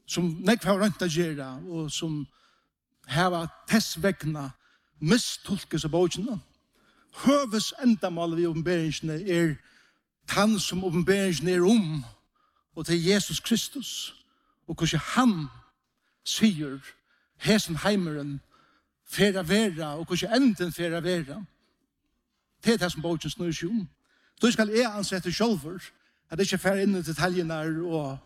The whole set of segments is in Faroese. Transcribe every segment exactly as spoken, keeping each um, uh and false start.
som nekva har rønt å gjøre, og som heva tessvegna mistolkes av bøkene. Høves endamålet ved åpenberingsene er han som åpenberingsene er om, og til Jesus Kristus, og hvordan han sier hesen heimeren færa vera, og hvordan enden færa vera. Det er det som bøkene snur seg om. Da skal jeg ansette sjølver, at jeg ikke færa inn i detaljene og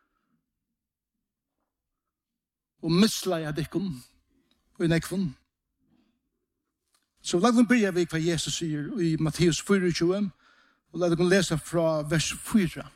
og misleia dikken og i nekven. Så la dem begynne ved hva Jesus sier i Matteus tjuefire, og la dem lese fra vers fire.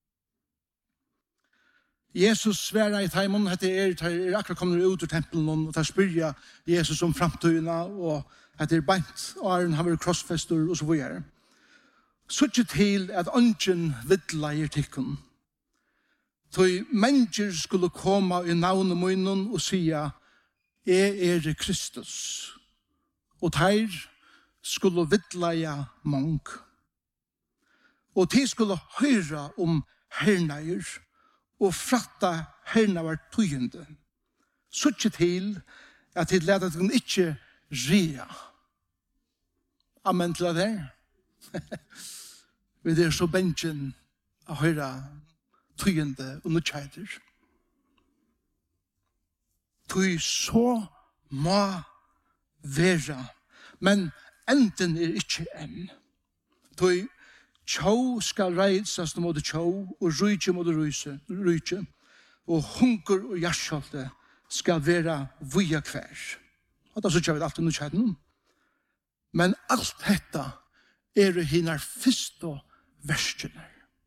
Jesus sværer i teimen, at det er, er akkurat kommer ut ur tempelen, og der spyrer Jesus om framtøyene, og at det er beint, og han har vært krossfester, og så videre. Så ikke til at ånden vidleier tikkene. Så mennesker skulle komme i navnet munnen og sige, jeg er Kristus. Og der skulle vidleie mange. Og de skulle høre om herneier, og fratta herna var tøyende. Så ikke til at de lærte at den ikke rea. Amen til det. Vi er så bensjen å høre tøyende og nødkjeider. Tøy så må være, men enden er ikke enn. Tøy tjau skal reisast mot tjau, og rujtje mot rujtje, og hunger og hjerskjolte skal være via hver. Og da så tjau vi alltid nødkjeiden. Men alt dette er hinner først og verskene.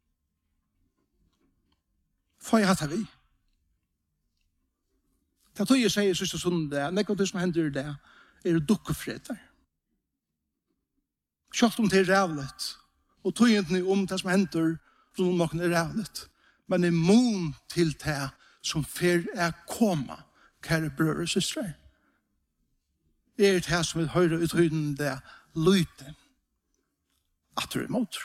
Får jeg hatt vi? Det tog jeg sier siste sundet, nekva det som hender det, er dukkefreder. Selv om det er rævlet, og tog ikke om det som hender, rundt noen er rævlet, men immun til det som fer er koma, kære brød og søstre. Er det som vil høre utrydende det, lyte, at du er imot.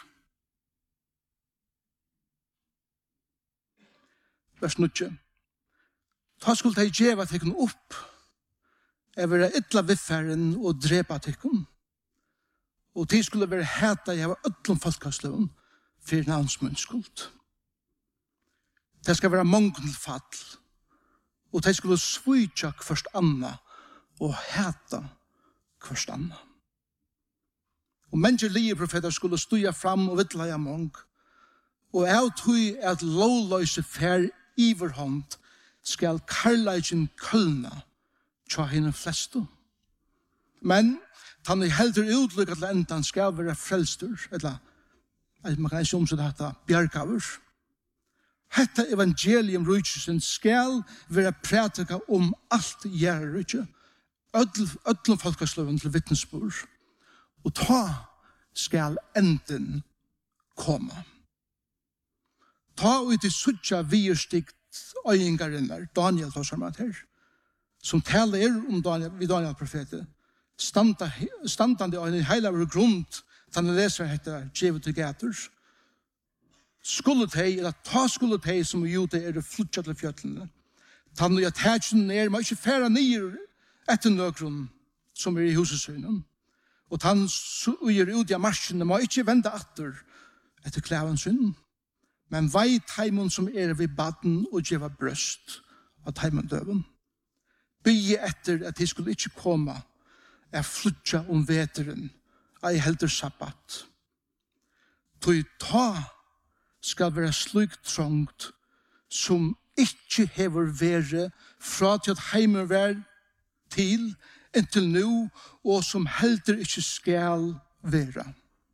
Vers nutje. Ta skulle de djeva tekken opp, er være ytla viffæren og drepa tekken. Og de skulle være hæta i av øtlom folkesløven for navnsmunnskult. Det skal være mangelfall, og de skulle svitja hverst anna og hæta hverst anna. Og menneskelige profeter skulle stuja fram og vittleia mong, og jeg tog at lovløse fær iverhånd skal karlagen kølna tja henne flestu. Men han er heldur utlykket til endan skal være frelstur, eller man kan ikke omsette dette, bjergavur. Hetta evangelium rujtjesen skal være pratika om alt gjerra rujtje, öllum folkesløven til vittnesbord, og ta skal enden komme. Ta ut i suttja virstikt øyengarinnar, Daniel tar sammen her, som taler om Daniel, vi Daniel profetet, standande av en heilavur grunn, da han leser etter djevet til gater, skulle de, eller ta skulle de som jude er flutja til fjøtlene, ta han og tætjen ned, men ikke færa nyer etter nøkron som er i husesøynen, og ta han uger ut i marsjene, må ikke vende atter etter klævensyn, men vei taimon som er ved baden og djeva brøst av taimon døven. Bygge etter at de skulle ikke komme er flutja om veteren ei helder sabbat. Tog ta skal være slik trångt som ikke hever være fra til at heimer vær til inntil nu, og som helder ikke skal være.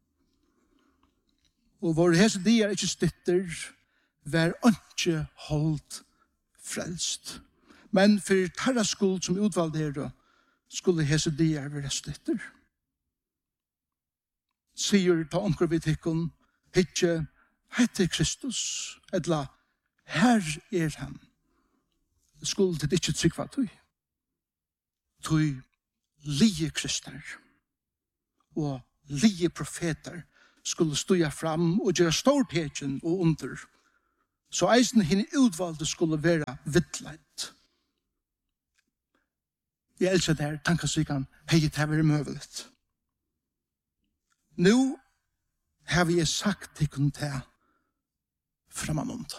Og vår hese de er ikke stitter, vær ikke holdt frelst. Men for tarra skuld som utvalgte er, skulle hese de er være stitter. Sier ta omkring vi tikkun, hitje, hette Kristus, etla, her er han. Skulle det ikke trykva tøy. Tøy lie kristner og lie profeter skulle støya fram og gjøre stortegen og under Så eisen henne utvalgte skulle være vittleit. Jeg elsker det her, tankasikken, hei, det har vært møveligt. Nå har vi sagt til kun til framan undan.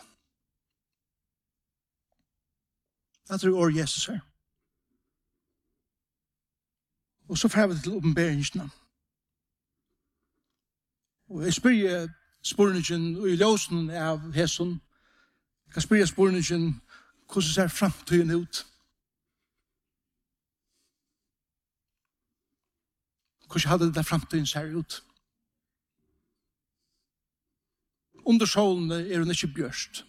Jeg tror år Jesus her. Og så får vi til åpenberingsene. Og jeg spør spørningen, og i løsningen av Hesson, jeg kan spørre spørningen, hvordan ser fremtiden ut? Hvordan hadde det der fremtiden ser ut? Under solene er hun ikke bjørst.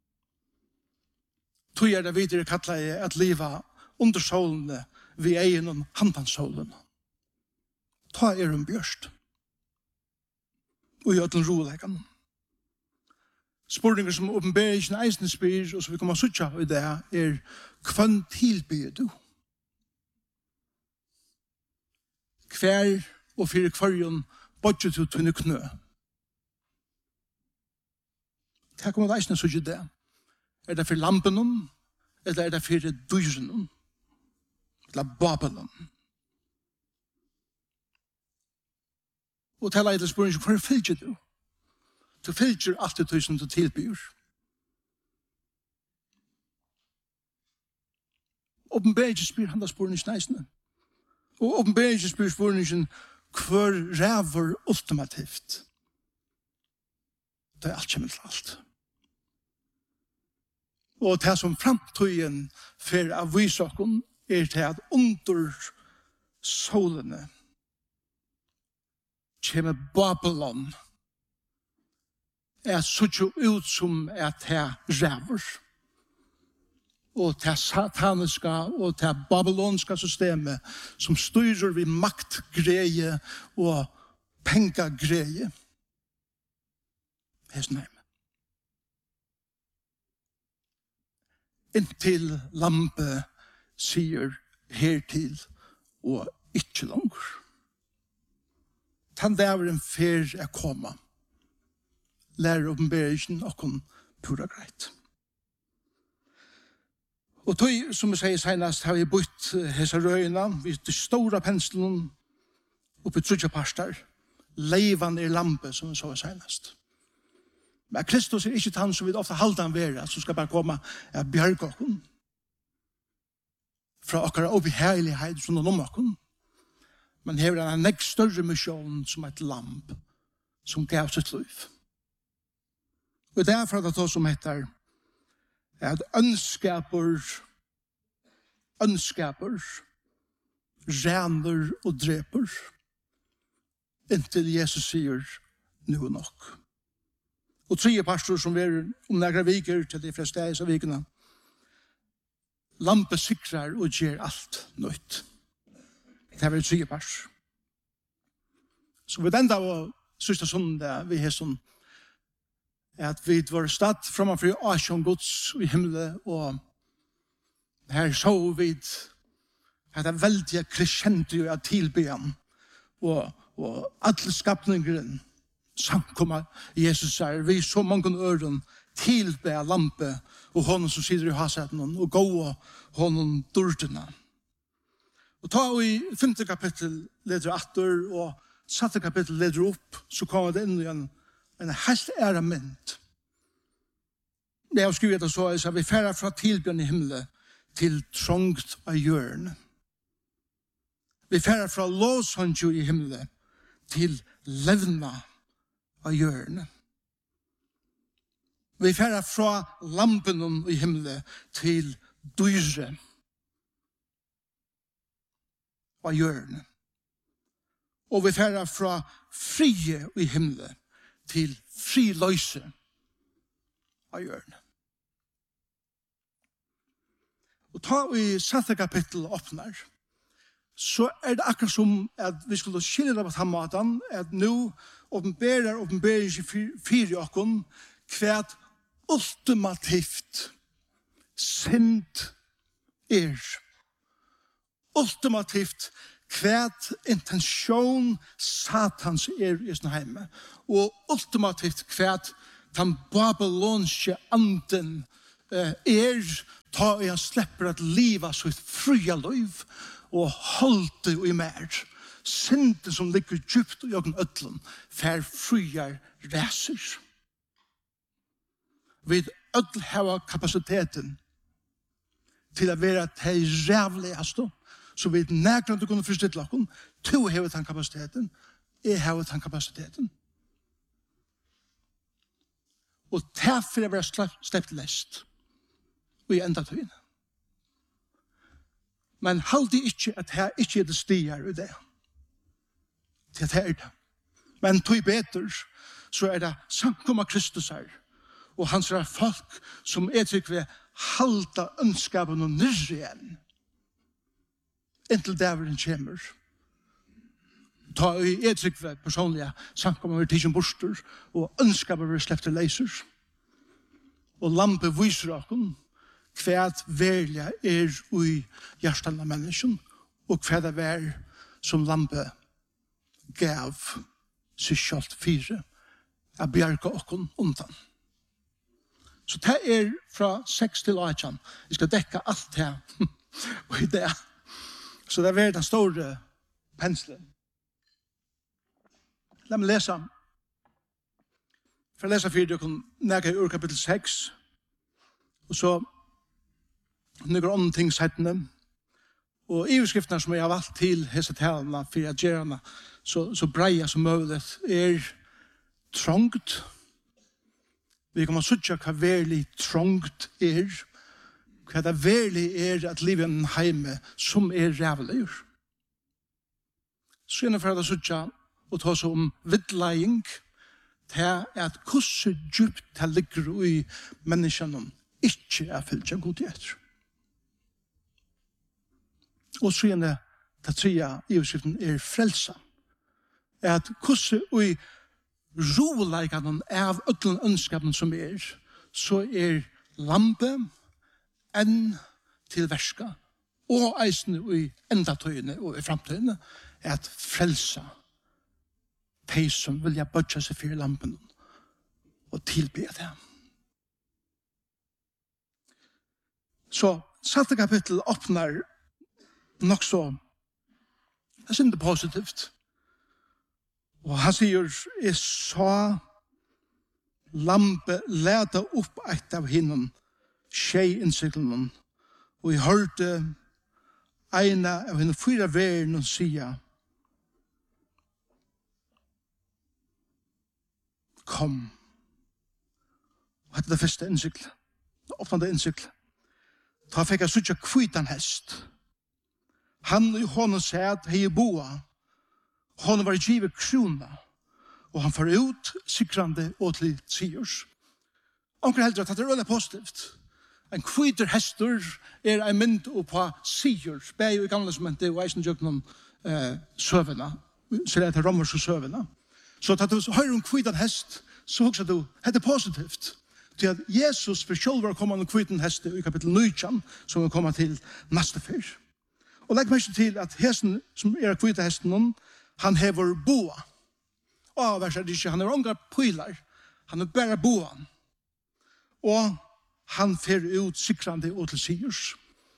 Tog er det videre kattlet jeg at livet under solene vi er gjennom handansolen. Ta er hun bjørst. Og gjør den roleggene. Spørninger som åpenberer ikke eisende spyr, og som vi kommer å søtte i det, er hvem tilbyr du? Hver og fire kvarjon bodget du til knø. Her kommer det eisende søtte i det. Er det for lampen, eller er det for dyren, eller Babylon? Og til etter spørsmål, hvor fylger du? Du fylger alltid du som du tilbyr. Åpenbærelse spyr han da spørsmål neisende. Og åpenbærelse spyr spørsmål, hvor ræver ultimativt? Det er alt kommer til alt. Og det som fremtøyen for å vise oss er til at under solene kommer Babylon er så ut som at det ræver. Og det sataniske og det babylonske systemet som styrer ved maktgreie og pengagreie. Hesten hjemme. Inntil lampe sier hertil og ikke langer. Tan dæveren fer er koma. Lærer åpenberingen og kun pura greit. Og tog, som jeg sier senest, har vi bytt hese røyene, vi de store penselen oppi trudja pastar, leivan er lampe, som vi så senest. Men Kristus er ikke han som vi ofte halda han være, som skal bare komme og bjerge okken. Fra okkara oppi heilighet, som noen om okken. Men her er en nekst større mission som et lamp, som gav sitt liv. Og derfor er det to som heter at ønskaper, ønskaper, ræner og dreper, inntil Jesus sier nu nok. Og tredje pastor som er om nægra viker til de fleste av vikene, lampe sikrar og gjør alt nøyt. Det er vel tredje pastor. Så vi den da var sørste sondag vi har sånn at vi var stad framfor Asjon Guds i himmelen, og her så vi at det er veldig crescendo av tilbyen, og, og alle skapningeren samkommer Jesus er, vi så mange øren tilbe lampe, og honom som sitter i hasetten, og gå honom dørtene. Og ta i femte kapittel leder atter, og satte kapittel leder opp, så kommer det inn i en en helt ære mynd. Det har skrivet det så, at vi færer fra tilbjørn i himmelen til trångt av hjørne. Vi færer fra låshandjo i himmelen til levna av hjørne. Vi færer fra lampen i himmelen til dyre av hjørne. Og vi færer fra frie i himmelen til fri løse av hjørne. Og ta vi satte kapittel åpner, så er det akkurat som at vi skulle skille det på den måten, at nå åpenberer åpenberer fire åkken hva ultimativt synd er. Ultimativt hva intensjon satans er i sin heime, og ultimativt hva den babylonske anden eh, er ta og han slipper at liva sitt fria liv og holde i mer. Synden som ligger djupt i ogen ødlen, fer friar reser. Vi ødel hava kapasiteten til å være til rævligast, så vi nærkant du kunne forstille okken, to hever den kapasiteten, jeg hever den kapasiteten. Og derfor er vi slept lest, og i enda tøyene. Men halde ikke at her ikke er det stier i det. Til at her er det. Men tøy beter, så er det samkomma Kristus her, og hans er folk som er til ved halda ønskapen og nyrre igjen. Inntil dæveren kommer. Ta i edrikve personlige samkomma ved tidsen borster, og ønskapen ved slepte leiser. Og lampe viser okken hva verja er i hjertan av mennesken, og hva det er som lampe gav seg kjalt fire av bjerga okken undan. Så det er fra seks til åttan. Vi skal dekka alt det og i det. Så det er den store penselen. La meg lese. For jeg leser for dere nægge ur kapittel seks. Og så nøkker andre ting settene. Og i utskriftene som jeg har valgt til hese talene for at gjerne så, så breia som mulig er trångt. Vi kommer søtja hva verlig trångt er. Hva det verlig er at livet er en heime som er rævlig. Så gjerne for at søtja og ta seg om vidleing til at hvordan djupt det ligger i menneskene ikke er fyllt av godhet. Og så gjerne det tredje i utskriften er frelsa. At hvordan i roleikene av ødelen ønskapen som er, så er lampe enn til verska, og eisene i endatøyene og i fremtøyene, er at frelsa de som vilja bøtja seg for lampen og tilbe det. Så satte kapittel åpner nok så det er ikke positivt. Og han sier, jeg sa lampe leta opp et av hinnen tjei innsiktene, og jeg hørte en av henne fyra verden og sier, kom. Og hette det første innsiklet. Det åpnede innsiklet. Da fikk jeg sutja kvitan hest. Han i hånden sæt hei boa. Hånden var givet krona. Og han får ut sikrande og til siers. Onkel heldur at det er veldig positivt. En kviter hester er en mynd på siers. Bei i gamle som mente og eisen jøkken om eh, søvene. Så det er til romerske søvene. Så at du hører om kvitan hest, så husker du, det er positivt. Til at Jesus for selv var kommet om kvitan hest i kapittel nitton, som vi kommer til neste fyr. Og legg meg til at hesten som er kvitan hesten, han hever boa. Og vers er det ikke, han er unga pilar, han er bare boan. Og han fer ut sikrande og til sigers.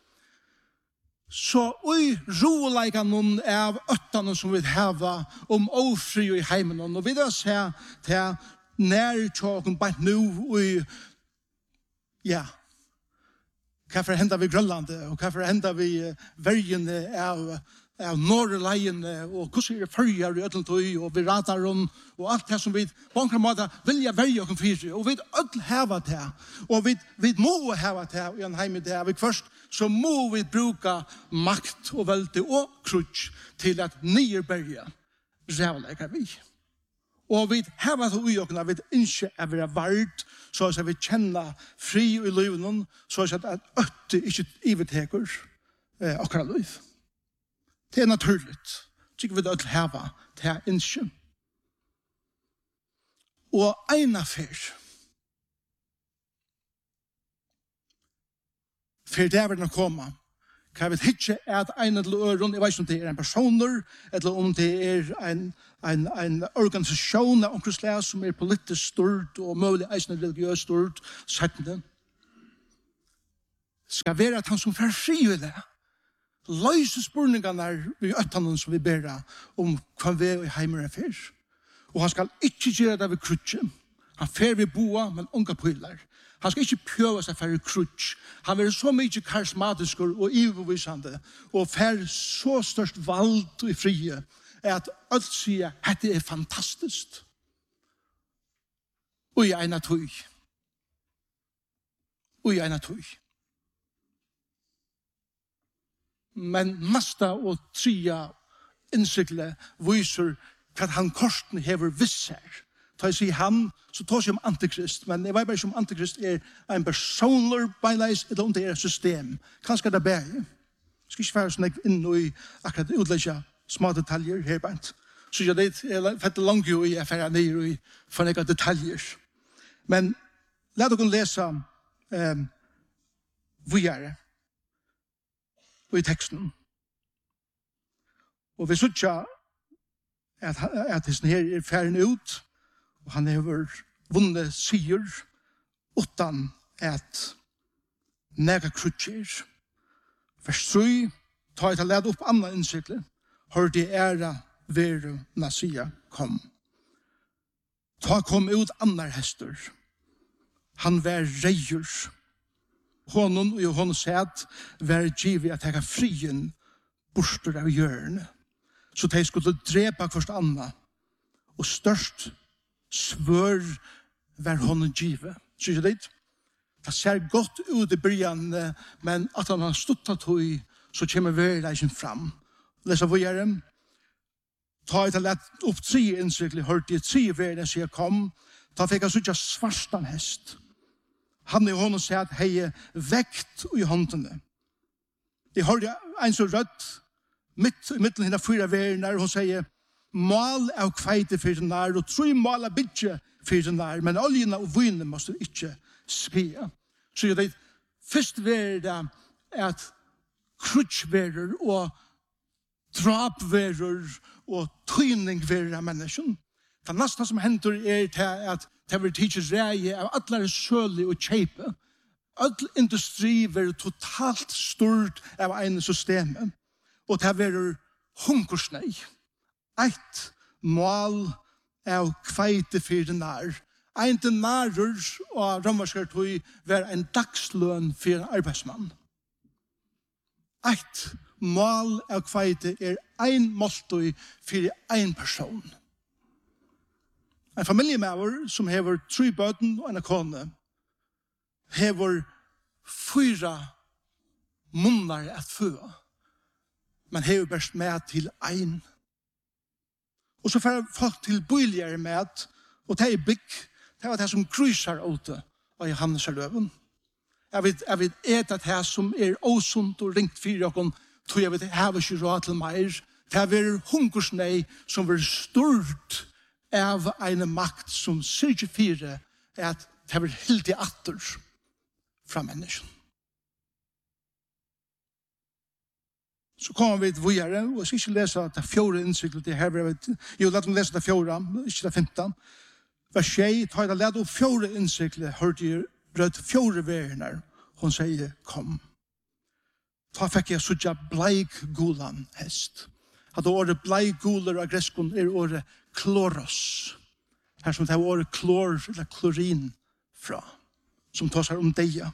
Så i roleikene av øttene som vi har om ofri i heimen, og vi da ser til nærtåken bare nå i, ja, hva for hender vi Grønlandet, og hva for hender vi vergene av, av Norrleiene, og hvordan er det følger i øtteltøy, og vi rater om, og alt det som vi på en måte vilja verge og fyre, og vi øttel heva det, og vi, vi må heva det i en heim i det, vi først, så må vi bruka makt og velde og krutsk til at nierberge rævleikar vi. Og vi heva det ui okna, vi ikke er vi vart, så at vi kjenner fri i liven, så at øtte ikke iveteker eh, okra liv. Det er naturligt. Tykker vi det øttel heva til er ikke. Og en affær, for det er å komme, kan vi hitje at en eller øren, jeg vet ikke om det er en personer, eller om det er en, en, en organisasjon av omkring som er politisk stort, og mulig eisen religiøst stort, settende. Skal være at han som får frivillig, løse spørningene vi øttene som vi ber om hva vi er i heimere for. Og han skal ikke gjøre det ved krutje. Han fer vi boa, men unga pilar. Han skal ikke prøve seg for krutje. Han er så mye karismatisk og ivervisende, og fer så størst valgt og frie, at alt sier at det er fantastisk. Og i ena tøy. Og i ena tøy. Men nasta og tria innsikle viser hva han korsen hever viss her. Da jeg sier han, så tar jeg om antikrist, men jeg vet bare om antikrist er en personlig beileis, eller om det er et system. Kanskje det er bare. Jeg skal ikke være sånn inn i akkurat utlegge små detaljer her, bant. Så jeg vet, jeg vet langt jo i affæra nere i for noen detaljer. Men la dere lese um, videre i teksten. Og vi sier at, at hesten her er ferdig ut, og han har vunnet sier utan at nega krutjer. Vers tre, ta et led opp andre innsikler, hør de æra veru nasia kom. Ta kom ut andre hester. Han var reier. Honom og Johannes sæt var givet at jeg frien borster av hjørne. Så de skulle drepa hverst anna. Og størst svør var honom givet. Synes jeg det? Det ser godt ut i byrjan, men at han har stuttat tog, så kommer verleisen fram. Lesa videre. Ta et lett opp tre innsiklig, hørte jeg tre verleisen jeg kom. Da fikk jeg sånn svarstan hest. Han og honom sier at hei vekt i håndene. Jeg hørte en så rødt, midt i midten henne fyra verden, og hun sier, mal av kveite for den der, og tro mal av bytje for den der, men oljene og vinen måste ikke skje. Så jeg vet, først var det at krutjverer og drapverer og tøyningverer av mennesken. Det neste som hender er til at det vil tidsjes reie av alle søle og kjeipe. All industri vil totalt stort av en system. Og det vil hunkersnei. Eit mål av kveite for denar. Ein denarer og romersker tog var en dagsløn for en arbeidsmann. Eit mål av kveite er ein måltøy for ein person. En familiemæver som hever tre bøten og en kone hever fyra munnar at føa, men hever best med til ein. Og så får folk til bøyligere med, og det er bygg, det var det som krysar åte av Johannes og løven. Jeg vet, jeg vet et at det som er åsunt og ringt fyra, og tror jeg vet, jeg har ikke råd til mer. Det er hunkersnei som er stort av en makt som sørger fire at det er helt i atter fra mennesken. Så kommer vi videre, og jeg skal ikke lese det fjore innsiklet til her. Jo, la dem lese det fjore, ikke det femten. Vers tjei, ta det led opp fjore innsiklet, hørte jeg rødt fjore verner. Hun sier, kom. Ta fikk jeg sånn bleik gulan hest. At året bleik guler av greskon er året kloros. Her som det er året klor, eller klorin fra, som tar seg om deia.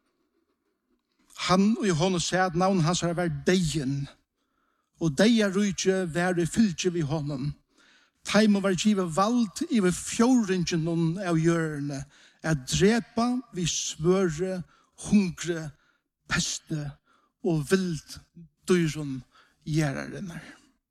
Han og Johannes sier at navnet hans har vært deien, og deia rydje var i fylgje vi honom. Taimo var givet valgt i ved fjordingen av hjørne, at drepa vi svøre, hungre, peste og vild dyren gjerrerne.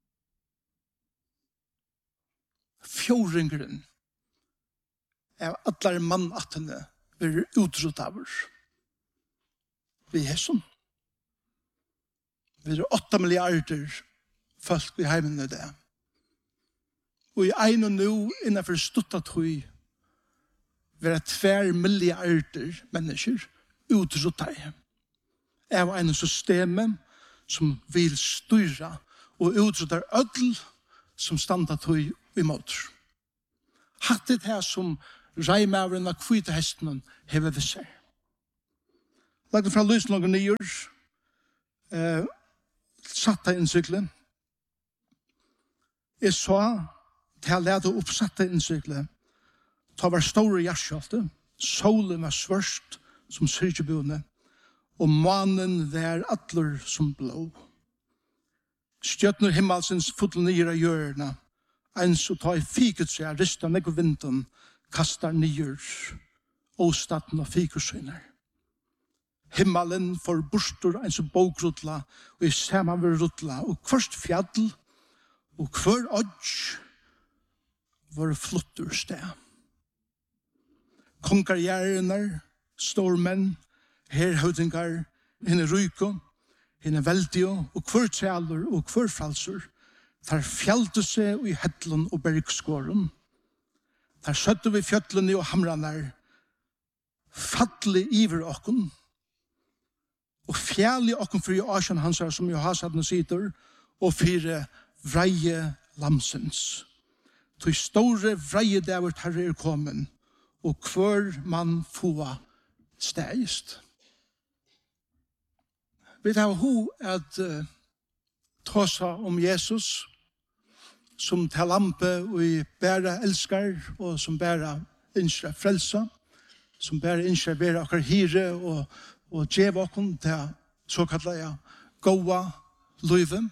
Fjordingen av alle mannattene blir utrott av oss. Vi er sånn. Vi er åtta milliarder folk i heimene det. Og i en og nå, innenfor stuttet høy, vi er tver milliarder mennesker utrottet av en system som vil styra og utrydar ödel som standa tøy i måter. Hatt det her som reimavren av kvita hesten hever vi seg. Lagt det fra lysen noen nyer, eh, satta innsyklen. Jeg sa til jeg lede oppsatte innsyklen, ta var store hjerskjalte, solen var svørst som syrkjebune, og mannen var atler som blå. Stjøtner himmelsens fotel nyer av hjørna, ens og ta i fiket seg, rista nekko vinden, kastar nyer, åstaten og fikussyner. Himmelen for bostor ens og bogrutla, og i saman vil rutla, og hverst fjall, og hver odj, var flottur sted. Kongargjerner, stormenn, herhøydingar, henne ryko, henne veldio, og hver tjaler og hver fralsur, tar fjallte seg i hettlen og bergskåren. Tar søtte vi fjøtlene og hamranar, fattelig iver okken, og fjærlig okken for i asjan hansar som Johasadne sitter, og fire vreie lamsens. Tog store vreie der herre er kommen, og hver man få stegist. Vi tar ho at uh, tåsa om Jesus, som tar lampe og i bæra elskar, og som bæra innskra frelsa, som bæra innskra bæra akkar hire, og, og djeva okkom til såkallega goa løyve.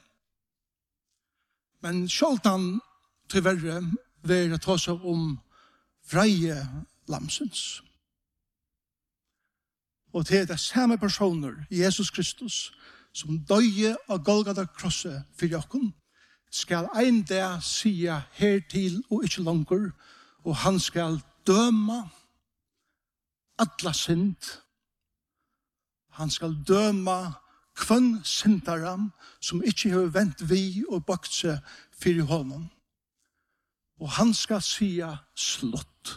Men sjoltan tyverre vil tåsa om vreie lamsens. Og til det samme personer, Jesus Kristus, som døye av Golgata krosset for jokken, skal ein dag sia hertil og ikke langer, og han skal døma alla synd. Han skal døma kvann syndaram som ikke har vent vi og bakt seg for honom. Og han skal sia slott.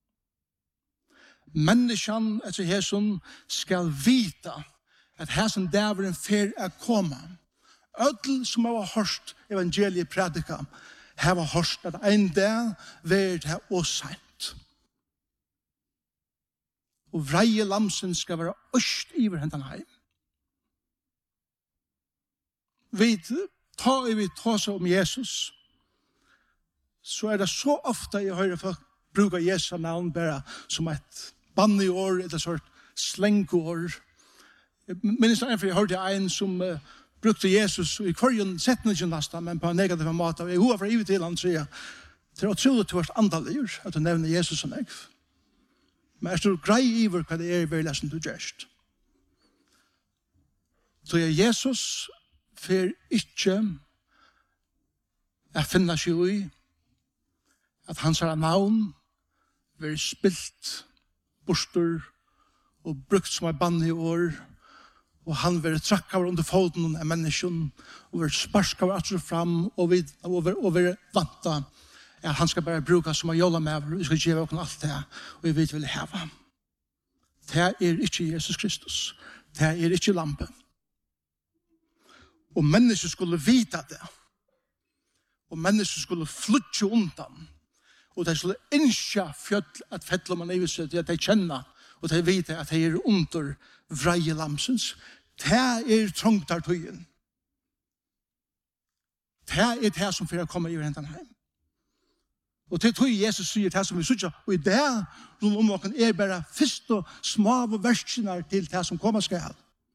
Menneskjan etter hæsson skal vita at hæsson dæveren fer er koma. Ødel som har hørt evangeliet predika har hørt at ein dag ver det og sent. Og vreie lamsen skal være øst iver hentan heim. Vi tar vi tar seg om Jesus, så er det så ofte jeg hører folk bruker Jesu navn bare som et banneår, eller sort slengår. Jeg minns en for jeg hørte en som uh, brukte Jesus i kvarjen setningen nesten, men på en negativ måte. Og jeg har fra ivet til han sier, det er utrolig til hvert andalier at du nevner Jesus som jeg. Men er du grei iver hva det er i verlesen du gjørst? Så er Jesus for ikke jeg finner seg i at hans er navn vil spilt bostor og brukt som en banne i år, og han vil trakke over under foten av mennesken, og vil sparske over atter fram, og vil, og vil, og vil vanta at han skal bare bruke som en jolla med, og vi skal gjøre oss alt det, og vi vil vil heve. Det er ikke Jesus Kristus. Det er ikke lampe. Og mennesker skulle vite det. Og mennesker skulle flytte undan. Og de skulle innskja fjøtl at fettler man i seg til at de kjenner, og de vet at de er under vreie lamsens. Det er trångtartøyen. Det er det som fyrir kommer i hentan heim. Og det tog Jesus sier det som vi sykja, og i det rundt om åken er bare fyrst og små verskene til det som kommer skal.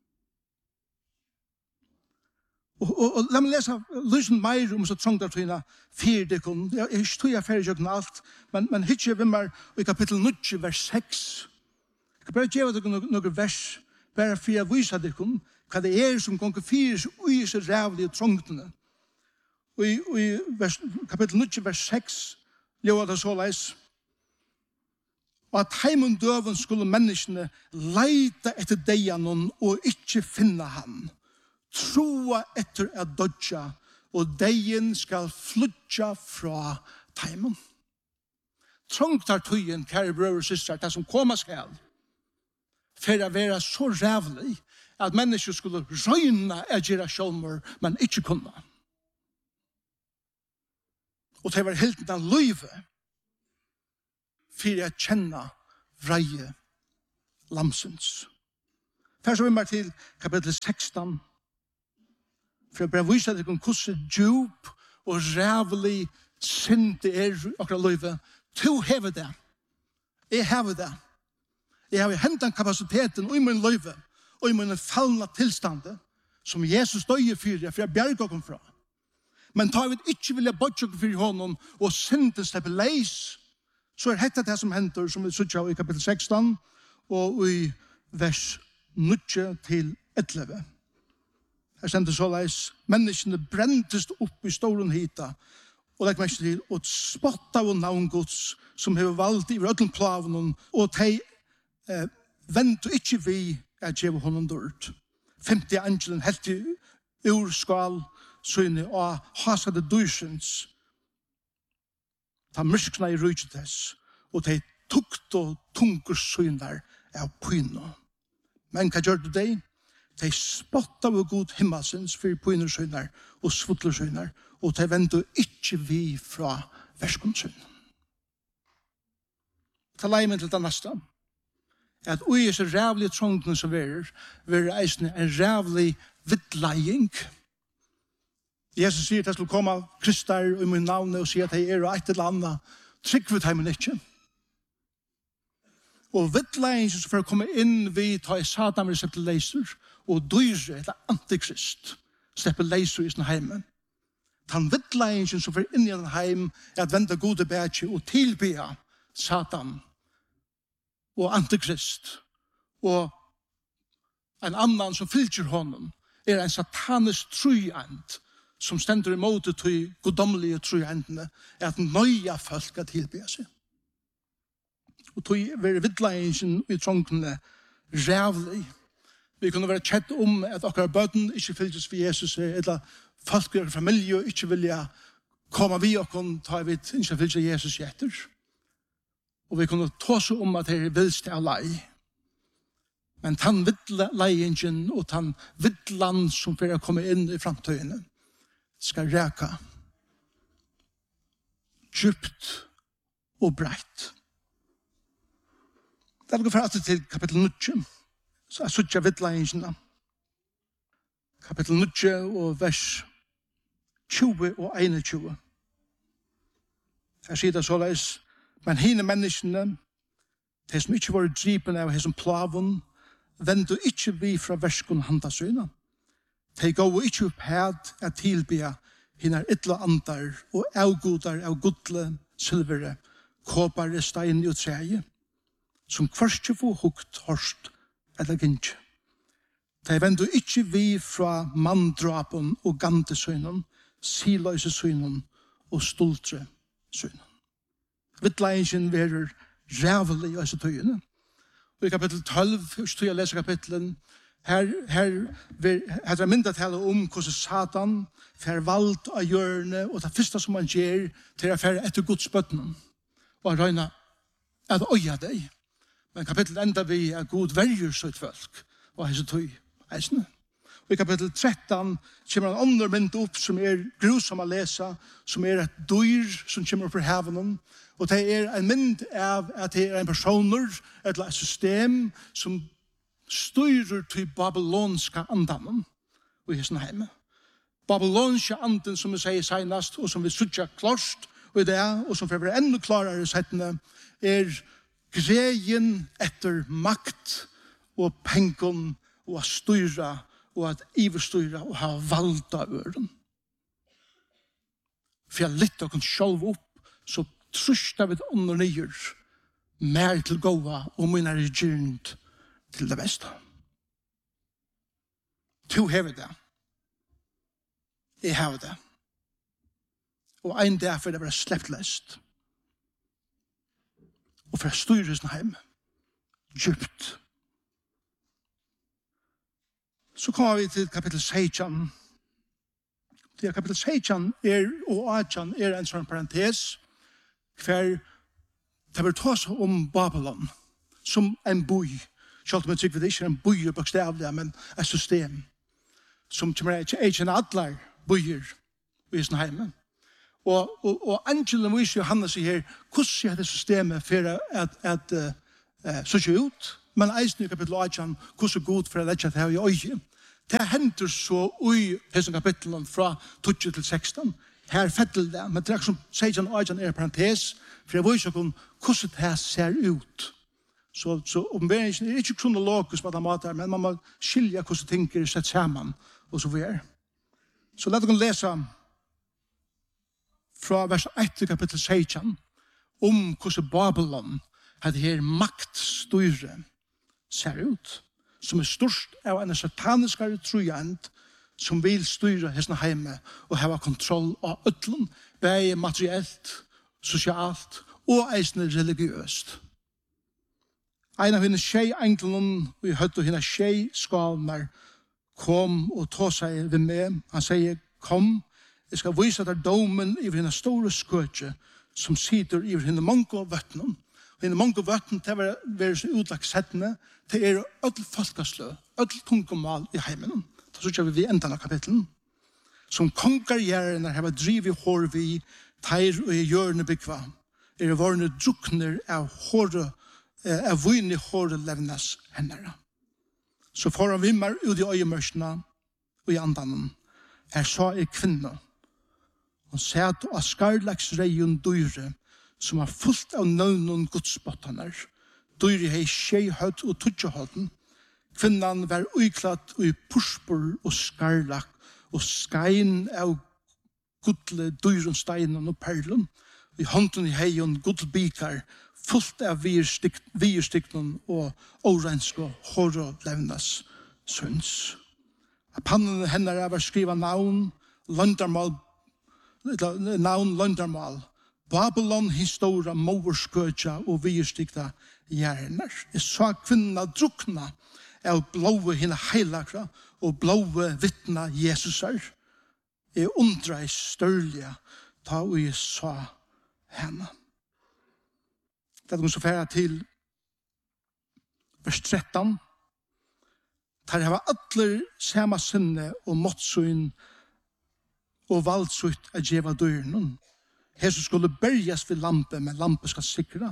Og, og, og la meg lese lysen mer om så trångtartøyene fire dekon. Jeg er ikke tog jeg ferdig jøkken alt, men, men hitje vi mer i kapittel nio, vers seks. Jeg kan bare gjøre dere noen vers, bare for jeg viser dere hva det er som gonger fire og i seg rævlige trångtene. Og i, og i vers, kapittel nio, vers seks, ljøver det så leis. Og at heimen døven skulle menneskene leite etter deianon og ikke finne han. Troa etter at dodja, og deien skal flytja fra heimen. Trångtartøyen, kære brøver og systrar, det som kommer skal, for å være så rævlig at mennesker skulle røyne av gjøre sjålmor, men ikke kunne. Og det var helt den løyve for jeg kjenne vreie lamsens. Her så vi meg til kapittel sekstan, for jeg bare viser deg hvordan djup og rævlig synd det er akkurat løyve. To hever det. Jeg hever det. Jeg har hentet kapasiteten og i min løyve, og i min fallna tilstande, som Jesus døye for, for jeg bjerger kom fra. Men tar vi ikke vilja bortsøke for honom, og synden slipper leis, så er dette det som henter, som vi sier i kapittel sekstan, og i vers ni til elleve. Her stender så leis, menneskene brentest opp i stolen hita, og legg meg til, og spotta av navngods, som har valgt i rødlen plaven, og de eh, venter ikke vi at gjøre honom dørt. Femti angelen helt i urskal, sønne, og hasade dørsens, ta myrskna i rydgjetes, og de tukt og tungur sønner av pyno. Men hva gjør du det? De spotta av god himmelsens for pyner sønner og svutler sønner, og de venter ikke vi fra verskonsønner. Ta leimen til det neste, at ui er så rævlig trångene som vi er, vi er eisende en rævlig vittleiing. Jesus sier at jeg skulle komme kristar i min navn og sier at jeg er et eller annet, trygg vi dem ikke. Og vittleiing som for å komme inn vi tar i Satan med slipper leiser, og dyre, eller antikrist, slipper leiser i sin heimen. Den vittleiing som for inn i den heim er at vente gode bætje og tilbya Satan og antikrist og en annan som fylgjer honom er en satanisk trujand som stender imot de godomlige trujandene er at nøya folk at tilbya seg. Og tog være vittleingen i trångene rævlig. Vi kunne være kjett om at akkurat bøten ikke fylgjes for Jesus eller folk i familie ikke vilja komme vi og kunne ta vidt ikke fylgje Jesus etter. Og vi kunne ta seg om at det er vilst av lei. Men tann vittleingen og tann vittland som for å komme inn i framtøyene skal reka djupt og breit. Det er for alltid til kapittel ni, så er suttja vittleingen. Kapittel ni og vers tjue og einogtjue. Her sier det såleis, men hine menneskene, de som ikke var dripen av hesson plaven, vende ikke vi fra verskon handasøyna. De gav ikke opp hæd at tilbya hine ytla andar og avgodar av godle, silvere, kåpare, stein og treje, som først få hukt, horst eller gynnskje. De vende ikke vi fra manndrapen og gantesøynen, siløse søynen og stoltre søynen. Vittleingen verer rævelig i disse tøyene. Og i kapittel tolv, hvis du leser kapitlen, her, her, her er myndet tale om hvordan Satan fer valgt av hjørne, og det første som han gjør til å fære etter Guds bøttene, og røyne at øya deg. Men kapittel enda vi er god verger så et folk, og hese tøy eisene. Og i kapittel tretton kommer en andre mynd opp som er grusom å lese, som er et dyr som kommer opp fra heaven, og det er en mynd av at det er en personer, eller et system som styrer til babylonska andanen og i hessen heime. Babylonska anden, som vi sier senast, og som vi sutja klart, og i det, og som for å være enda klarere settene, er greien etter makt og pengen og å styre og at iverstyre og ha valgt av øren. For jeg litt av kun sjølv opp, så trustar vi under nyer mer til gåva og min er gyrnd til det beste. To hever det. Jeg hever det. Og en dag for det var slept lest. Og for å styre sin heim. Djupt. Så kommer vi til kapittel seksten. Det kapittel seksten er, og atten er en sånn parentes, hver det vil ta seg om Babylon, som en boi, Selv om jeg tykker det ikke er en bøyer bokstavlig, men et system som kommer ikke er en adler bøyer i sin heime. Og, og, og angelen viser Johannes her, hvordan er det systemet for at, at uh, så ikke ut, men eisen i kapittel åtte, hvordan er god for å legge det her i øye. Det henter så i disse kapitlen fra tolv til seksten. Her fettel det, men det er som sier åtte er parentes, for jeg viser hvordan det ser ut. Så, så omværingen er ikke kronologisk på den måten, men man må skilja hvordan ting er sett sammen, og så videre. Så la dere lese fra vers ett kapittel seksten om hvordan Babylon hadde her maktstyre ser ut, som er størst av en sataniskare trojant som vil styre hesten hjemme og ha kontroll av øtlen, både materiellt, sosialt og eisende religiøst. En av henne tjej englene, og i høtt og henne tjej skalene, kom og tog seg ved meg. Han sier, kom, jeg skal vise deg domen i henne store skøtje, som sitter i henne mange av vøttene. Og henne mange av vøttene, det var være så utlagt settene, det er ødel folkeslø, ødel tungomal i heimen. Da så kjør vi enda av kapitlen. Som kongargjærene har drivet hår vi, teir og i hjørne bygva, er varne drukner av håret, av vinn i håret levnes hennere. Så får han vimmer ut i øyemørsene og i andanen. Her sa er kvinne. Hun sæt av skarlagsreien dyre, som har fullt av nøvnen godsbottaner. Dyre hei skjehøtt og tudjehøtten. Kvinnan var uiklatt i purspur og skarlak, og skein av gudle dyren steinen og perlen. I hånden i heien gudlbikar, fullt av vierstikkenen og orensk og hårde levnes søns. Av pannene henne var skriva navn, landarmal, navn landarmal, Babylon historia, moverskøtja og vierstikta hjerner. Jeg sa kvinna drukna av blåve henne heilagra og blåve vittna Jesusar. Jeg undra i størlige ta og jeg sa henne. Det er så færre til vers tretton. Der har alle samme sinne og måttsyn og valgsutt av djeva døren. Jesus skulle berges ved lampe, men lampe skal sikre.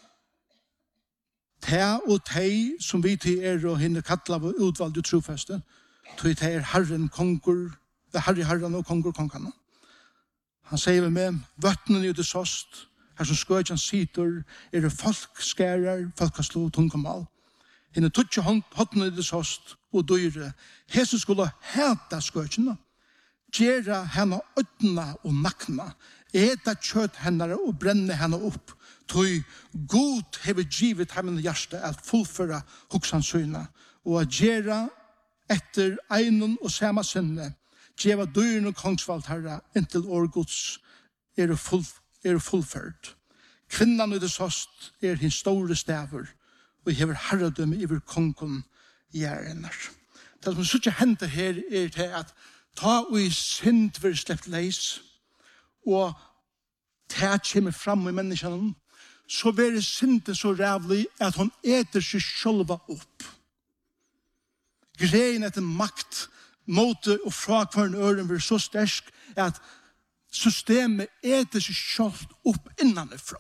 Ta og tei, som vi til er og henne kattla av utvalgte trofeste, tog til er herren konger, det er herre herren og konger kongene. Han sier med vøttene i det sost, her som skøtjen sitter, er det folk skærer, folk har slå tungomal. Henne tog ikke hånden i det sost og dyre. Jesus skulle heta skøtjene, gjøre henne øtna og nakna, eta kjøtt henne og brenne henne opp, tog god hever givet henne hjerte at fullføre hoksansyna, og at gjøre etter egnen og samme sinne, gjøre døren og kongsvalt herre, inntil årgods er full, er fullført. Kvinnan i det sost er hin store staver, og hever herredømme iver kongen gjerner. Det som så ikke hender her er til at ta og i synd vil slept leis, og det kommer fram i menneskene, så blir synden så rævlig at hun eter seg sjølva opp. Greien etter makt, måte og fra hver øren blir så sterk at systemet eter seg sjølv opp innanifra.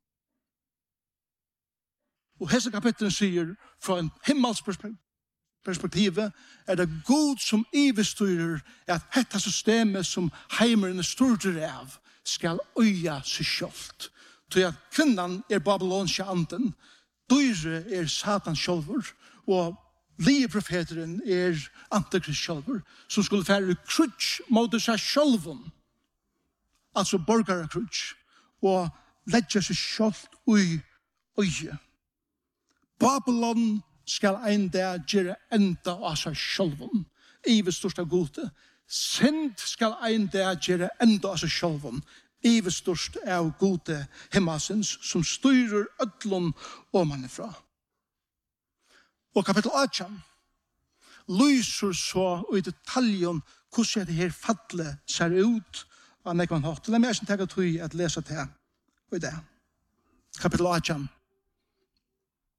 Og hese kapitlen sier fra en himmelsperspektiv er det god som ivestyrer at dette systemet som heimerne styrter av skal øya seg sjølv. Til at kvinnan er babylonske anden, dyre er satan sjølver, og lieprofeteren er antikrist sjølver, som skulle fære krutsk mot seg sjølven, altså borgare krutsk, og legge seg sjølv i øye. Babylon skal ein dag gjøre enda av seg sjølven, i ved største gode. Synd skal ein dag gjøre enda av seg sjølven, i ved største av gode himmelsens, som styrer ødlån omanifra. Og kapittel åtte lyser så i detaljen hvordan det her fattlet ser ut av nekvann hatt. La meg ikke tenke tog at lese det og det. Kapittel åtte.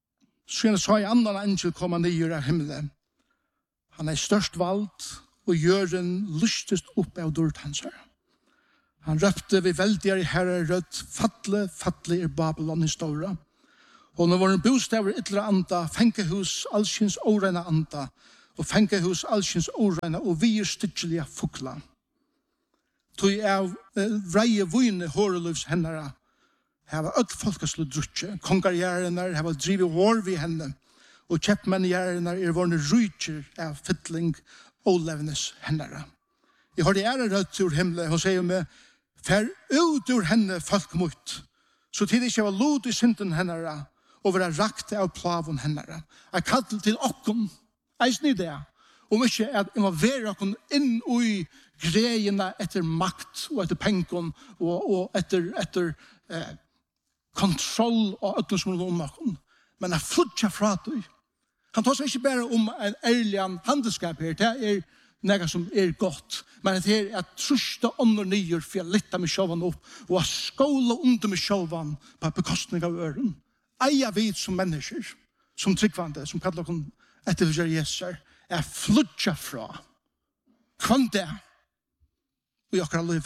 Så sa jeg annan angel komma nyer av himmelen. Han er størst vald, og gjør en lystest opp av dørt hans her. Han røpte vi veldigere herre rødt, fatle, fatle er Babylon i stora. Og når våren bostaver ytterligere anda, fengehus allskins åreina anda, og fengehus allskins åreina, og vi er styrkelige fukla. Tog av eh, vreie vune håreløvs hennara, her var öll folkeslu drutje, kongargjerrenar, her var drivet hår vi henne, og kjeppmennegjerrenar er vårne rujtjer av fytling og levnes hennara. Jeg har det ære rødt ur himmelen, hun sier meg, fer ut ur henne folk mot, så tid ikke var lod i synden hennara, og være rakt av plavon hennara. Jeg kallte til okkom, eisen i det, om ikke at involvere okkom inn i greiene etter makt, og etter penkon, og, og etter, etter eh, kontroll og øtten som er om okkom. Men jeg flytter fra det. Han tar seg ikke bare om en ærlig handelskap her, det er noe som er godt, men det er at truste ånder nyer for å lytte med sjåvan opp, og å skåle under med sjåvan på bekostning av øren. Eia vid som mennesker, som tryggvande, som kallar okkom etterfølger Jesus, er flytja fra kvann det i okra liv.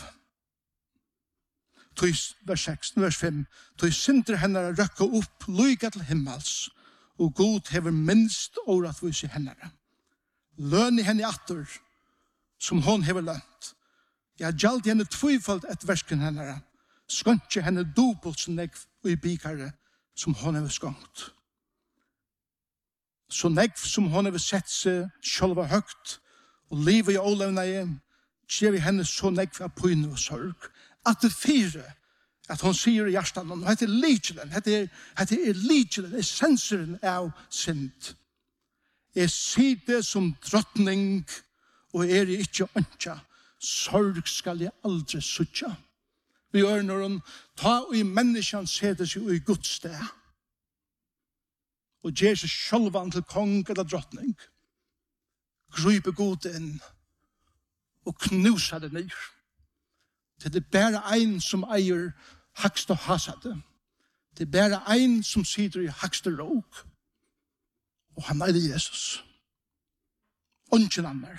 Vers seks, vers fem. Tog synder henne røkka opp, lyga til himmels, og god hever minst åretvis i henne. Løn i henne atter, som hon hever lønt. Jeg gjald henne tvøyfald et versken henne, skøntje henne dobbelt som negv og i bikare, som hon hever skångt. Så negv som hon hever sett seg sjølva høgt, og livet i ålevna igjen, ser vi henne så negv av pyne og sorg, at det fire, at hon sier i hjertan, og dette er likelen, dette er likelen, essenseren av synd. Jeg sier det som drottning, og er det ikke ønska, sorg skal jeg aldri suttja. Vi gjør når hun ta og i menneskene seder seg i Guds sted, og gjør seg sjølvan til kong eller drottning, gryper god inn, og knuser det ned. Det er bare en som eier hakst og hasade. Det er bare en som sitter i hakst og råk. Og han er det Jesus. Ungen annar.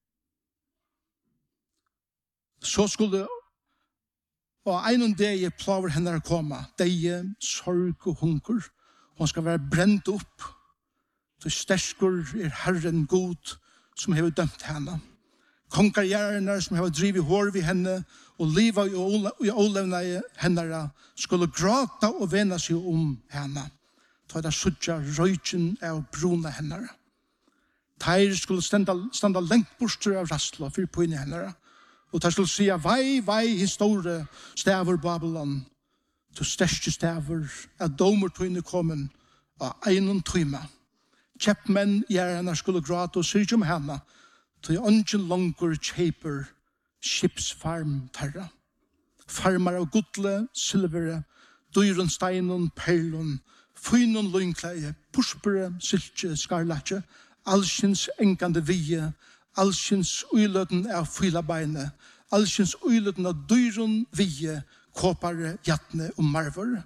Så skulle og en og det plaver henne å komme. Deie, sorg og hunker. Hun skal være brent opp. Så stersker er Herren god som har dømt henne. Kongargjerrenar som har drivet hår vid henne, og livet i ålevna henne skulle gråta og vena seg om henne. Ta det suttja røyken av bruna henne. Teir skulle standa, standa lengt borster av rastla for på inni henne. Og ta skulle sia, vei, vei, historie, staver Babylon, til største staver, at domer tøyne kommen av einon tøyma. Kjeppmenn gjerne skulle gråta og syrge om henne, til ungen langer kjeper skipsfarm terra. Farmar av gudle, silvere, dyren steinen, perlon, fynon lynkleie, puspere, silke, skarlatje, allskins engande vie, allskins uiløten av fylabeine, allskins uiløten av dyren vie, kåpare, jatne og marvor.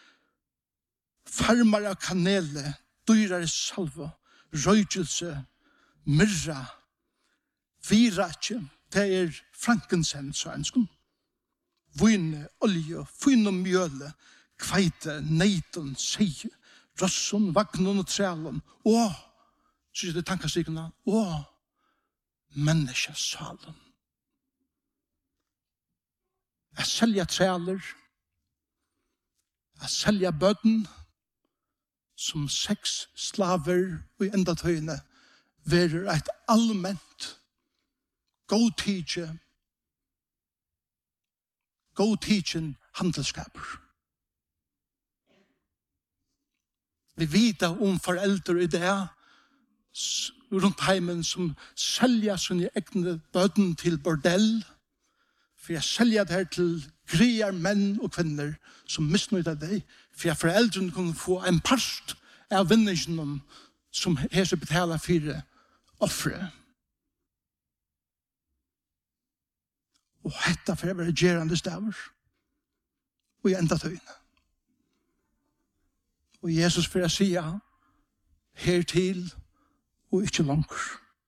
Farmar av kanele, dyrare salve, røykelse, myrra, viratje, det er frankincense og ønsken. Vine, olje, fyne mjøle, kveite, neiten, seie, rosson, vagnon og trælon. Åh, så er det tankastikene, åh, menneskesalen. Jeg selger træler, jeg selger bøden, som seks slaver og enda tøyene, verer et allment god tidje, god tidjen handelskaper. Vi vet om foreldre i det rundt heimen som selger sine egne bøden til bordell, for jeg selger det her til greier menn og kvinner som misnøyder deg, for jeg foreldrene kunne få en part av vinningen som her skal betale fire offre. Og hetta for å være gerande staver. Og i enda tøyne. Og Jesus for å si, hertil og ikke langer.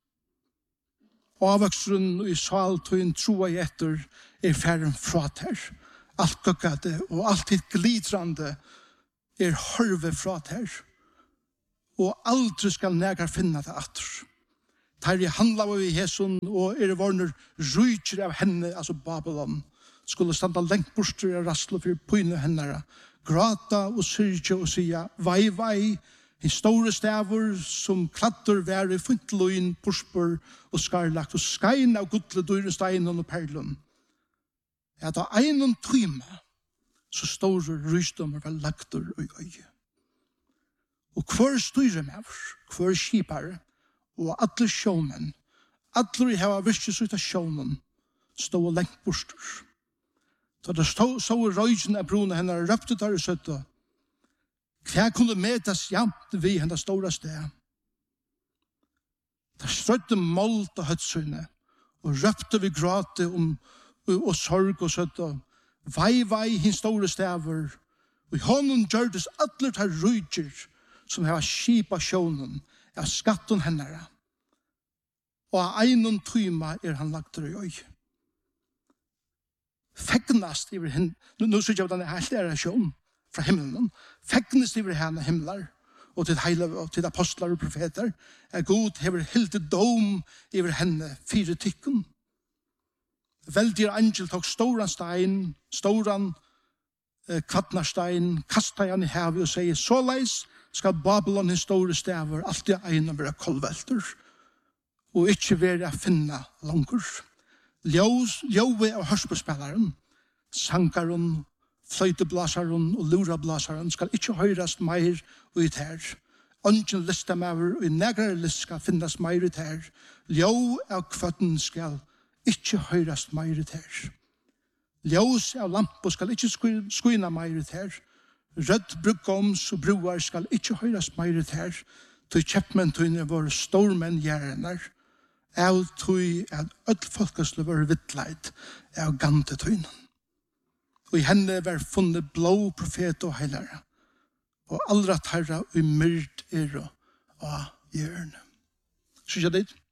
Avvoksteren i saltøyen troa i etter er færren fra ter. Alt gøggade og alt hitt glitrande er hørve fra ter. Og aldri skal negar finna det atter. Terje handla vi i Hesun og er varner rujtjer av henne, altså Babylon, skulle standa lengt borster av rasslo for pyne hennara, grata og syrje og sia, vai, vai, i store stavur som kladder være funteloin, porspor og skarlagt, og skain av gudle dyre steinen og perlun. Ja, da einon tryma, så store rysdommer var lagtur og øye. Og hver styrer med oss, hver skipare, og alle sjåmen, alle i heva virkes ut av sjånen, stod lengt borster. Så det stod så røysen av brune henne, røpte der i søtta, hva kunne metas jamt vi henne store sted. Der strøtte målt av høtsøyne, og røpte vi gråte om og sorg og søtta, vei, vei, hin store staver, og i hånden gjørdes alle tar rydger, som har skipa sjånen, av skatten hennara. Og av einon tryma er han lagt i øy. Fegnast iver henne, nå synes jeg hvordan det helt er sjån fra himmelen, fegnast iver henne himlar, og til heile, og til apostlar og profeter, er god hever hilde dom iver henne fire tykken. Veldig angel tok storan stein, storan eh, kvattnarstein, kastet han i havet og sier, såleis skal Babylon hins store staver alltid egnet være kolvelter, og ikke være å finne langer. Ljøve av hørspespilleren, sankaren, fløyteblasaren og lurablasaren skal ikke høyrast meir ut her. Ongen lista mever og i negre list skal finnes meir ut her. Ljøv av kvatten skal ikke høyrast meir ut her. Ljøs av lampo skal ikke skuina meir ut her. Rødt brukkoms og bruar skal ikke høyrast meir ut her. Til kjeppmentøyne våre stormenn gjerner. Av tøy at ødfolkasle våre vittleit av gantetøyne. Og i henne var funnet blå profet og heilere. Og allra tarra og myrd er og hjørne. Synes jeg det?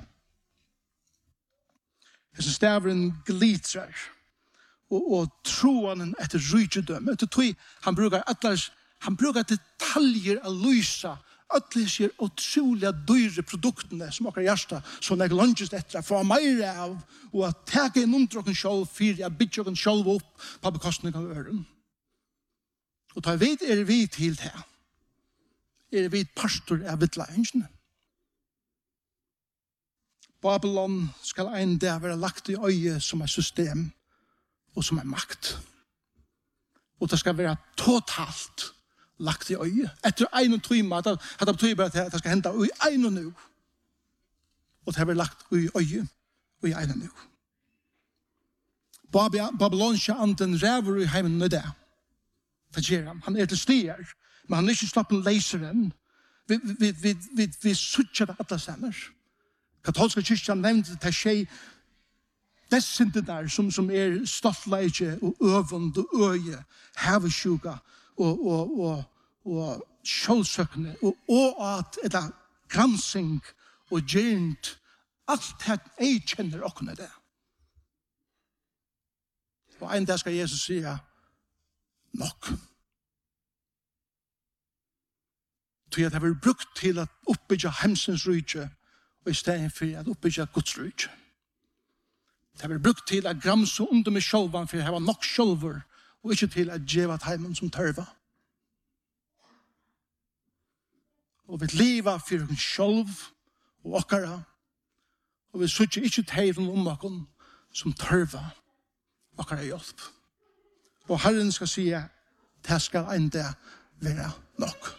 Hese stavren glitrar. Og, og troanen etter rydgjødømme. Etter tog han brukar atlers, han brukar detaljer av lysa. Alle sier utrolig dyre produktene som akkurat hjärsta, som jeg lønges etter å få mer av, og at teke en undrokken sjål for jeg bygger en sjål opp på bekostning av øren. Og da vet er vi til det. Er vi pastor av vittlærensene. Babylon skal en dag være lagt i øye som er system og som er makt. Og det skal være totalt lagt i øye. Etter en og tryma, at det betyr bare at det skal hende i en og nå. Og det har vært lagt i øye og i en og nå. Babylonska anden ræver i heimen med det. Det gjør han. Han er til stier, men han er ikke slapp en leseren. Vi, vi, vi, vi, vi sutter det alle stemmer. Katolska kyrkjan nevnte det skje dessintet der som, som er stoltleike og øvund og øye, havesjuka og, og, og, og sjålsøkende og, og at det er gransing og gjernt. Alt det jeg kjenner åkne det. Og en dag skal Jesus si nok. Til at det har brukt til at oppbygge hemsens rydje og i stedet for at oppbygge Guds rydje. Det har brukt til at gramse under med sjølven for at det var nok sjølver og ikke til at djeva heimen som tørva. Og vi lever for en sjølv og okkara og vi sutter ikke teiren om okken som tørva okkara hjelp. Og Herren skal si at det skal enda være nok.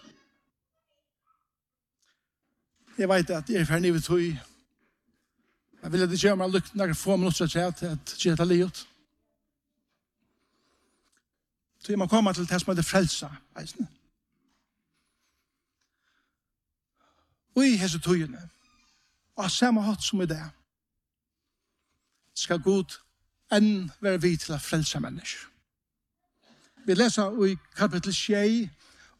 Jeg vet at jeg er ferdig ved tog. Jeg vil at det gjør meg lykt når jeg får minutter til at jeg gjør det livet. Så jeg må komme til det som heter frelsa. Og i hese togene, og samme hatt som i det, skal Gud enn være vid til å frelsa mennesker. Vi leser i kapittel tjei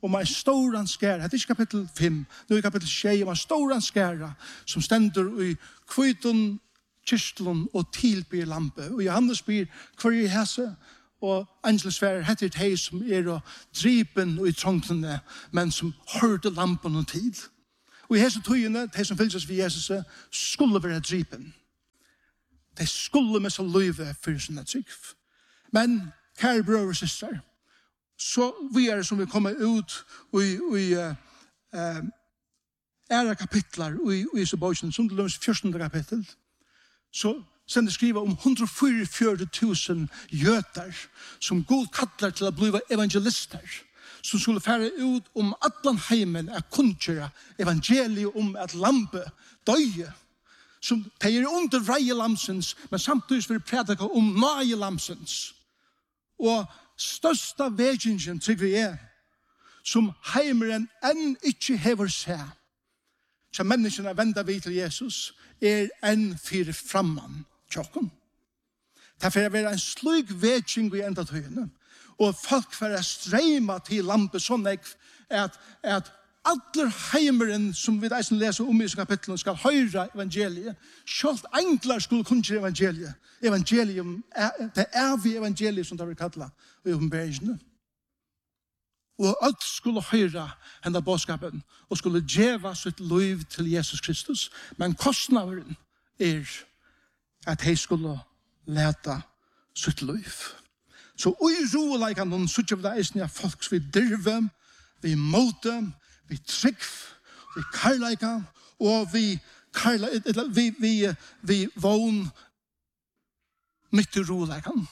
om en stor skæra. Det er ikke kapittel fem, nå er kapittel seks, om en stor skæra som stender i kvitton, kyrstlen og tilbyr lampe. Og Johannes byr hver i hese, og angelsfærer heter de som er og dripen og i trångtene, men som hørte lampen og tid. Og i hese tøyene, de som fylses ved Jesus, skulle være dripen. De skulle med seg løyve for sin trygg. Men, kære brød og søster, så vi er som vi kommer ut i, i uh, uh, ære kapitler i, i Isabøysen, som til lømmes fjortende kapittel, så sen det skriver om one hundred forty-four thousand jøter som god kattler til å bli evangelister, som skulle fære ut om atlan heimen er kunnskjøre evangeliet om at lampe døye, som teier under vreie lamsens, men samtidig vil predika om nøye lamsens. Og størsta vegingen til vi er, som heimeren enn ikke hever seg, som menneskene vender vi til Jesus, er enn fyrir framman tjokken. Det er være en slik veging vi enda tøyene, og folk får streima til lampe sånn at, at alle heimeren som vi deisen leser om i kapitlen skal høyre evangeliet. Selv englar skulle kunne evangeliet. Evangelium, det er vi evangeliet som det vil kalla i åpenbaringene. Og alt skulle høyre henne bådskapen og skulle djeva sitt liv til Jesus Kristus. Men kostnaden er at de skulle leta sitt liv. Så ui roeleika noen suttje av det eisne av folk vi dirve, vi måte, vi trygg, vi karleika, og vi karleika, vi, vi, vi vogn mitt i roeleikan.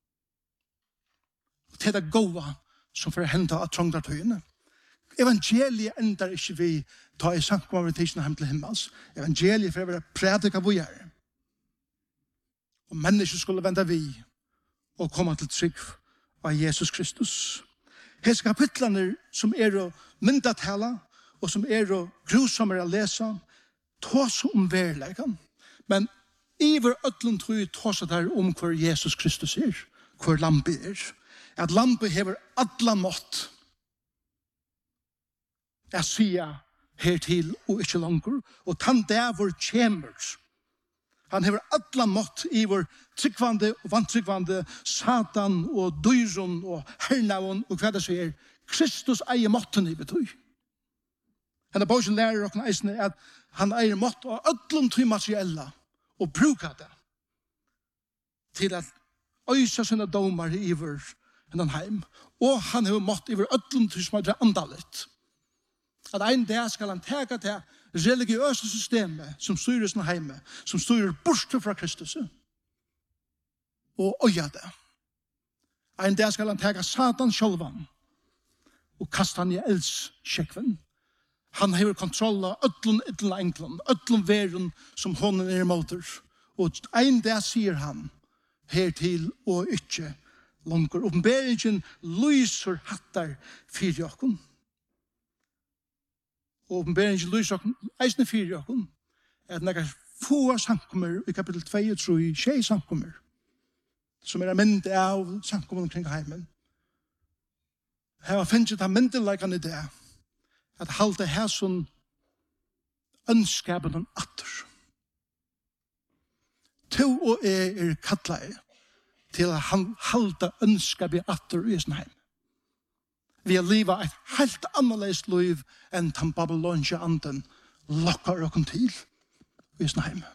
Det er det gåa som får hente av trångdartøyene. Evangeliet endar ikke vi ta i samkommunitetsen hem til himmels. Evangeliet får være predika hvor jeg er. Og mennesker skulle vende vi og komme til trygg av Jesus Kristus. Hese kapitlene som er å myndatala og som er å grusommere å lese, tås om verleikan. Men iver øtlen tror jeg tås der om hvor Jesus Kristus er, hvor lampe er. At lampe hever alla mått. Jeg sier hertil og ikke langer. Og tann der hvor kjemer. Han hever alla mått i vår tryggvande og vantryggvande Satan og dyron og hernavon og hva det sier. Kristus eier måtten i betøy. Henne Bogen lærer okken eisne at han eier mått av öllum tøy materiella og bruka det til at øysa sine domar i vår hennan heim. Og han hever mått i vår öllum tøy som er andalet. At ein dag skal han teka til religiøse systemet som styrer sin heime, som styrer bort fra Kristus, og øya det. En dag skal han teka Satan sjølvan og kasta han i eldskjekven. Han har kontroll av ødlun, ytlen enklun, ødlun verun som hånden er motor. Og en dag sier han hertil og ikke langer. Åpenberingen lyser hattar fyrir okkun. Og åpenberingen lyser okkun, eisne fyrir okkun, at nekka få samkommer i kapittel to og tre, tjei samkommer, som er en mynd av samkommer omkring heimen. Her har finnet av myndeleggen i det, at halte her som ønskapen om atter. To og jeg er kattlet til at han halte ønskapen atter i sin heim. Vi har livet et helt annerledes liv enn den babylonske anden lokker oss til i sin heim.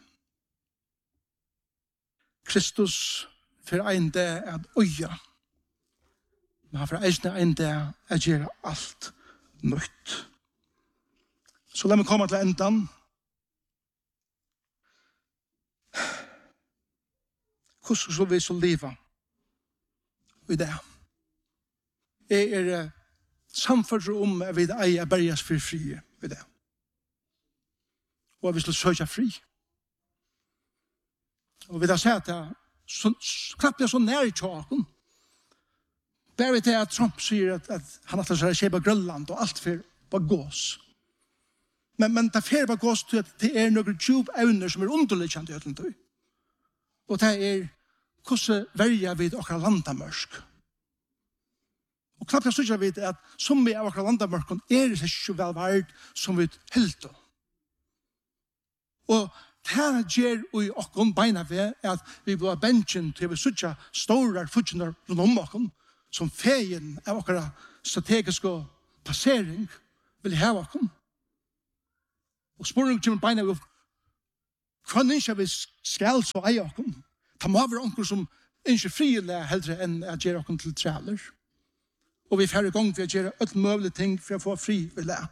Kristus for en dag er at øya, men han for en en dag er gjøre alt nytt. Så la meg komme til endan. Hvordan skal vi så leve i det? Jeg er samfunnet om at vi eier berges for fri i det. Og at vi skal søke fri. Og vi har sett at knappt er så nær i tjaken. Bare til at Trump sier at, at han har tatt seg på Grønland og alt for på gås. Men, men det er fer på gås til at det er noen djup evner som er underliggende i øtlen tøy. Og det er hvordan verger vi dere landamørsk. Og knappt jeg synes vi at som vi av akkurat landamørken er det ikke vel verd som vi helt. Og det gjør vi okken beina ved at vi blir bensjen til vi synes store futsjoner rundt om okken som feien av akkurat strategiske passering vil ha okken. Og spørsmålet kommer beina ved hva ikke vi skal så eie okken. Det må være onker som ikke frivillig heldre enn at gjøre okken til træler. Og vi får i gang for å gjøre alt mulige ting for å få fri ved det.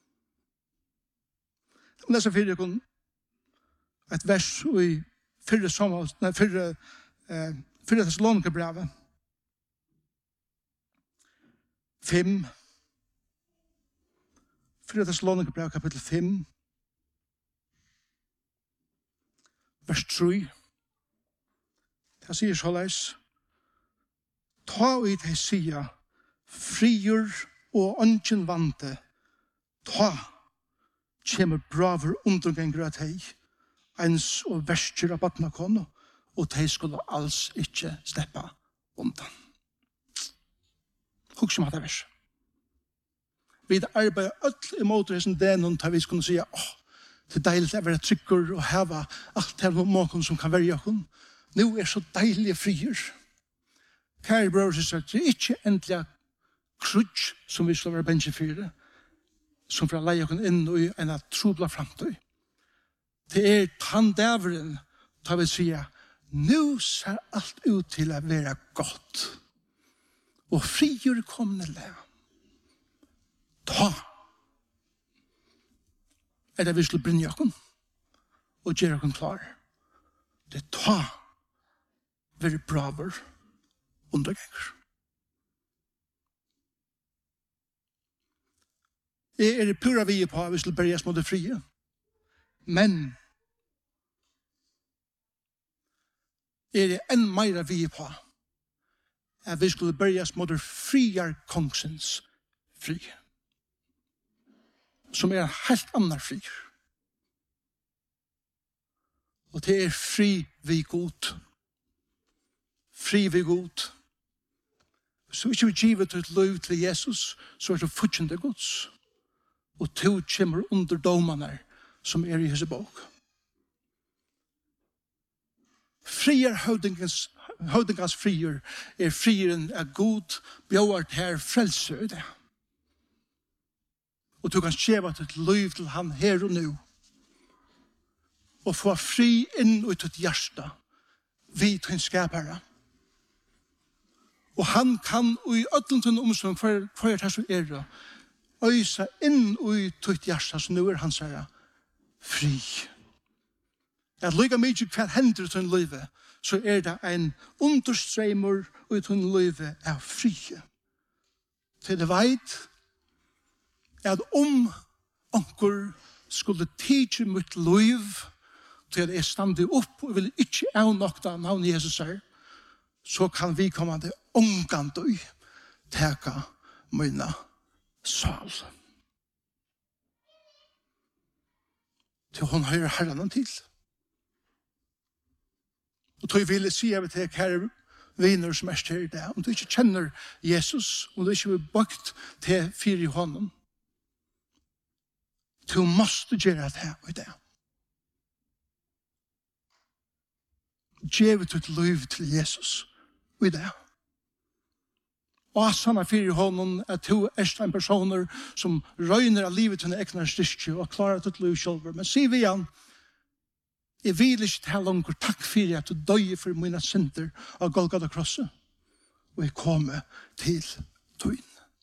Jeg leser for dere et vers i fyrre sommer, nei, fyrre, eh, fyrre Thessalonikerbrevet. Fem. Fyrre Thessalonikerbrevet, kapittel fem. Vers tre. Det sier såleis. Ta i det sier, frier og ønsken vante, ta, kommer braver underganger av deg, ens og verster av badnakono, og de skulle alls ikke slippe undan. Husk om at det vers. Vi arbeider alt imot det som det er noen tar vi skulle si, åh, det er deilig å være trykker og heve alt det måten som kan være jokken. Nå er så deilige frier. Kære bror og søster, det er ikke endelig krutsk som vi skal være bensje fire, som for å leie oss inn i en trobla framtøy. Det er tanndæveren, da vi sier, nå ser alt ut til å være godt. Og frigjør kommende le. Da er det vi skal bringe oss og gjøre oss klar. Det er da vi er braver underganger. Jeg er pura vi på at vi skal berges mot det frie. Men er det enn meira vi på at vi skulle berges mot det friar kongsens frie. Som er en helt annan fri. Og det er fri vi god. Fri vi god. Så ikke vi givet et lov til Jesus, så er det fortjent gods. Og to kommer under domene som er i hese bok. Frier høvdingens, høvdingens frier er frieren av god bjørt her frelse i det. Og du kan skjeva til et liv til han her og nå. Og få fri inn i ditt hjerte vid din skapere. Og han kan i ødelen omsorg for hver det som er det øysa inn i ditt hjerte som nå er hans herre fri. At lykka mykje hva hender i din livet, så er det en understremer i din livet av frie. Til det veit at om onker skulle tidsi mitt liv til at jeg stande opp og vil ikke avnokta navn Jesus her, så kan vi komme til ångand og teka mine sal. Til hun hører herren til. Og tog vil jeg si av til kære viner som er styr i det. Om du ikke kjenner Jesus, om du ikke vil bakt til fire i hånden, du måste gjøre det i det. Gjeve ditt liv til Jesus i det. Og sånn er fire i hånden at du er en personer som røyner av livet til en ekne styrke og klarer ditt liv selv. Men sier vi igjen, jeg vil ikke til langer takk for at du døg for mine synder av Golgata krosset. Og jeg kommer til tøyen.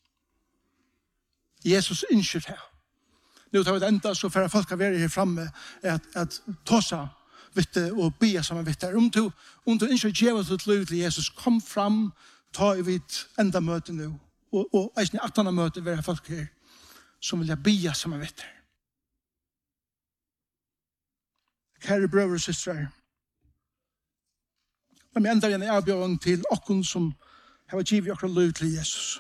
Jesus innskjørt her. Nå tar vi det enda så for at folk kan være her fremme at, at ta seg vitte og be sammen vitte. Om du, om du innskjørt gjør ditt liv til Jesus, kom fram, ta i vidt enda møte nå. Og, og eisne attana møte være folk her som vil jeg be sammen vitte. Kære brøver og systrar, la meg enda igjen avbjørning til okken som har givet akkurat liv til Jesus.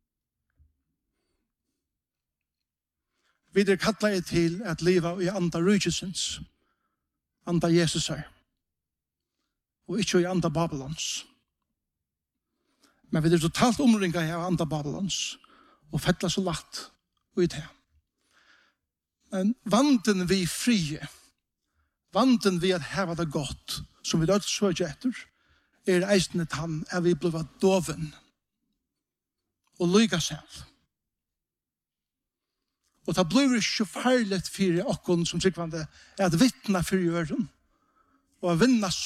Vi er kattlet til at leva i anda rydgjøsens, anda Jesus her, og ikke i anda Babylons. Men vi er totalt omringet av andre Babylons, og fettler så latt ut her. Men vanden vi frie, vanden vi at heva det godt, som vi dødt søker etter, er eisende tann, er vi blevet doven, og lyga selv. Og det blir ikke farligt for okken som tryggvande er at vittna for jøren, og å vinna